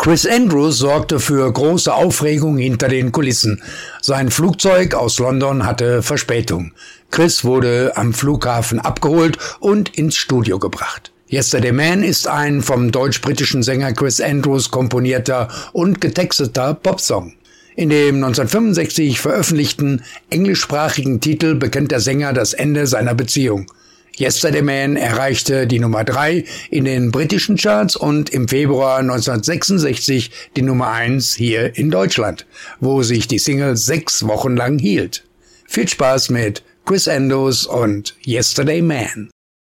Chris Andrews sorgte für große Aufregung hinter den Kulissen. Sein Flugzeug aus London hatte Verspätung. Chris wurde am Flughafen abgeholt und ins Studio gebracht. Yesterday Man ist ein vom deutsch-britischen Sänger Chris Andrews komponierter und getexteter Popsong. In dem 1965 veröffentlichten englischsprachigen Titel bekennt der Sänger das Ende seiner Beziehung. Yesterday Man erreichte die Nummer 3 in den britischen Charts und im Februar 1966 die Nummer 1 hier in Deutschland, wo sich die Single 6 Wochen lang hielt. Viel Spaß mit Chris Andrews und Yesterday Man.